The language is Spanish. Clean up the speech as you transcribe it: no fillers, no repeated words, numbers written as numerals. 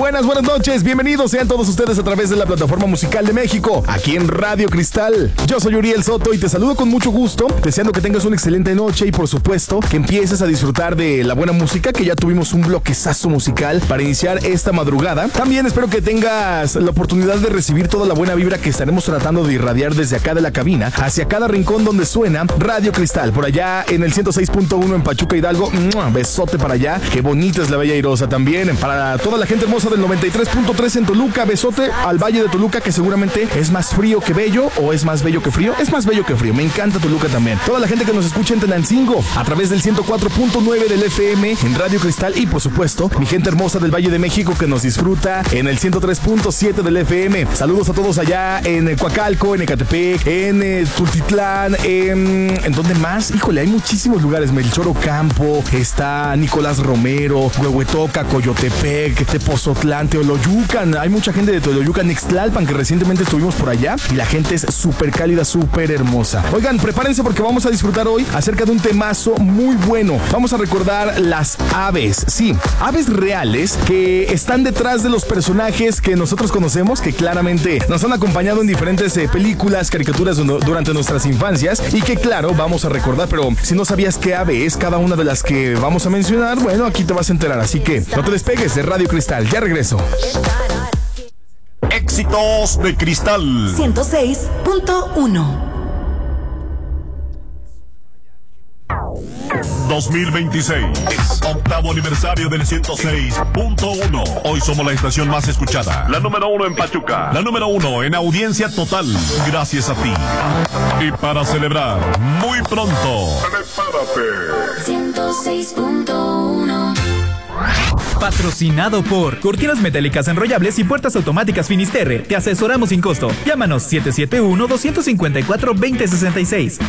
Buenas noches, bienvenidos sean todos ustedes a través de la Plataforma Musical de México, aquí en Radio Cristal. Yo soy Uriel Soto y te saludo con mucho gusto, deseando que tengas una excelente noche y por supuesto que empieces a disfrutar de la buena música, que ya tuvimos un bloquezazo musical para iniciar esta madrugada. También espero que tengas la oportunidad de recibir toda la buena vibra que estaremos tratando de irradiar desde acá de la cabina hacia cada rincón donde suena Radio Cristal, por allá en el 106.1 en Pachuca, Hidalgo. Besote para allá, qué bonita es la Bella Airosa. También para toda la gente hermosa del 93.3 en Toluca, besote al Valle de Toluca, que seguramente es más frío que bello, o es más bello que frío. Es más bello que frío, me encanta Toluca también. Toda la gente que nos escucha en Tenancingo a través del 104.9 del FM en Radio Cristal, y por supuesto mi gente hermosa del Valle de México que nos disfruta en el 103.7 del FM. Saludos a todos allá en Coacalco, en Ecatepec, en Tultitlán, ¿en dónde más? Híjole, hay muchísimos lugares. Melchor Ocampo, está Nicolás Romero, Huehuetoca, Coyotepec, Tepozotlán, Teoloyucan. Hay mucha gente de Teoloyucan, Ixtlalpan, que recientemente estuvimos por allá y la gente es súper cálida, súper hermosa. Oigan, prepárense porque vamos a disfrutar hoy acerca de un temazo muy bueno. Vamos a recordar las aves, sí, aves reales que están detrás de los personajes que nosotros conocemos, que claramente nos han acompañado en diferentes películas, caricaturas durante nuestras infancias y que claro, vamos a recordar, pero si no sabías qué ave es cada una de las que vamos a mencionar, bueno, aquí te vas a enterar, así que no te despegues de Radio Cristal, ya regreso. Éxitos de Cristal 106.1. 2026, octavo aniversario del 106.1. Hoy somos la estación más escuchada, la número 1 en Pachuca, la número 1 en audiencia total, gracias a ti. Y para celebrar, muy pronto, prepárate. 106.1. Patrocinado por Cortinas Metálicas Enrollables y Puertas Automáticas Finisterre. Te asesoramos sin costo. Llámanos 771-254-2066.